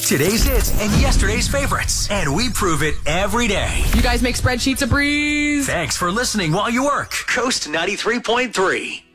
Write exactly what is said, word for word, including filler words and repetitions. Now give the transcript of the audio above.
Today's hits and yesterday's favorites. And we prove it every day. You guys make spreadsheets a breeze. Thanks for listening while you work. Coast ninety-three point three.